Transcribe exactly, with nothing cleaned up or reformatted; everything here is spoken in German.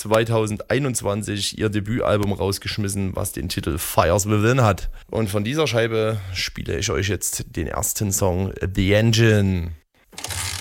zwanzig einundzwanzig ihr Debütalbum rausgeschmissen, was den Titel Fires Within hat. Und von dieser Scheibe spiele ich euch jetzt den ersten Song, The Engine.